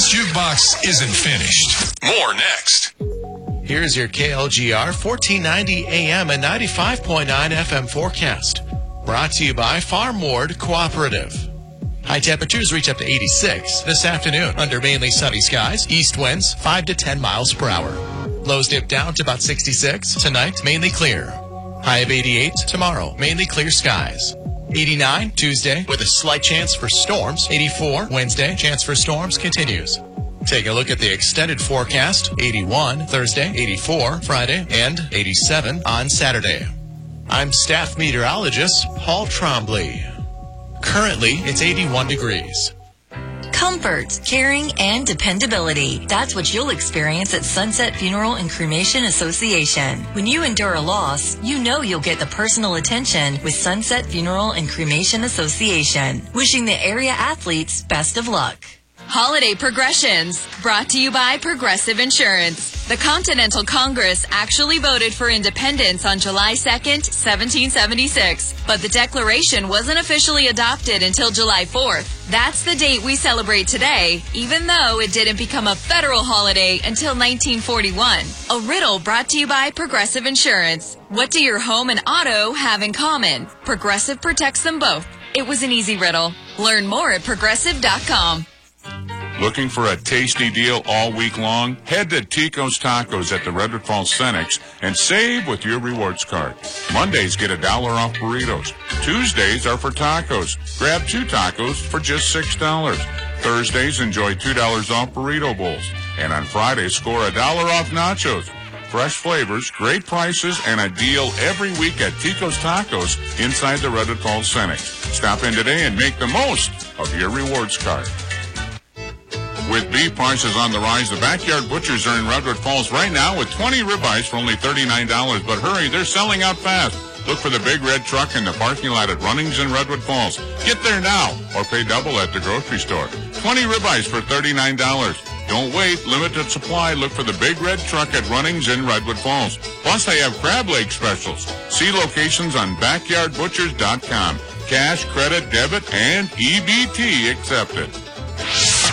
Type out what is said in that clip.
This jukebox isn't finished. More next. Here's your KLGR 1490 AM and 95.9 FM forecast. Brought to you by Farm Ward Cooperative. High temperatures reach up to 86 this afternoon under mainly sunny skies. East winds 5 to 10 miles per hour. Lows dip down to about 66. Tonight, mainly clear. High of 88 tomorrow, mainly clear skies. 89 Tuesday with a slight chance for storms. 84 Wednesday, chance for storms continues. Take a look at the extended forecast. 81 Thursday, 84 Friday, and 87 on Saturday. I'm staff meteorologist Paul Trombley. Currently, it's 81 degrees. Comfort, caring, and dependability. That's what you'll experience at Sunset Funeral and Cremation Association. When you endure a loss, you know you'll get the personal attention with Sunset Funeral and Cremation Association. Wishing the area athletes best of luck. Holiday Progressions, brought to you by Progressive Insurance. The Continental Congress actually voted for independence on July 2nd, 1776, but the Declaration wasn't officially adopted until July 4th. That's the date we celebrate today, even though it didn't become a federal holiday until 1941. A riddle brought to you by Progressive Insurance. What do your home and auto have in common? Progressive protects them both. It was an easy riddle. Learn more at Progressive.com. Looking for a tasty deal all week long? Head to Tico's Tacos at the Redwood Falls Cenex and save with your rewards card. Mondays get $1 off burritos. Tuesdays are for tacos. Grab 2 tacos for just $6. Thursdays enjoy $2 off burrito bowls. And on Fridays score $1 off nachos. Fresh flavors, great prices, and a deal every week at Tico's Tacos inside the Redwood Falls Cenex. Stop in today and make the most of your rewards card. With beef prices on the rise, the Backyard Butchers are in Redwood Falls right now with 20 ribeyes for only $39. But hurry, they're selling out fast. Look for the big red truck in the parking lot at Runnings in Redwood Falls. Get there now or pay double at the grocery store. 20 ribeyes for $39. Don't wait. Limited supply. Look for the big red truck at Runnings in Redwood Falls. Plus, they have crab leg specials. See locations on backyardbutchers.com. Cash, credit, debit, and EBT accepted.